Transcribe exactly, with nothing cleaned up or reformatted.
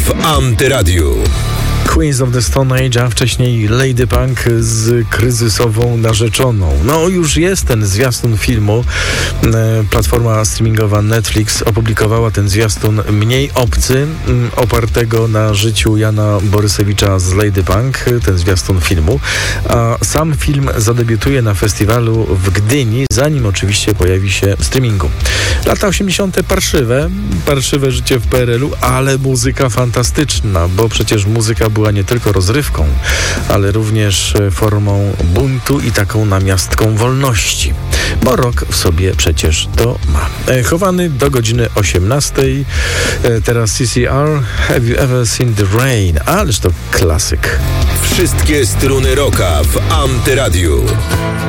w Antyradiu. Queens of the Stone Age, a wcześniej Lady Punk z kryzysową narzeczoną. No już jest ten zwiastun filmu. Platforma streamingowa Netflix opublikowała ten zwiastun mniej obcy, opartego na życiu Jana Borysewicza z Lady Punk, ten zwiastun filmu. A sam film zadebiutuje na festiwalu w Gdyni, zanim oczywiście pojawi się w streamingu. Lata osiemdziesiąte parszywe, parszywe życie w P R L u, ale muzyka fantastyczna, bo przecież muzyka była nie tylko rozrywką, ale również formą buntu i taką namiastką wolności. Bo rock w sobie przecież to ma. Chowany do godziny osiemnastej. Teraz C C R, Have You Ever Seen the Rain? Ależ to klasyk. Wszystkie struny rocka w Antyradiu.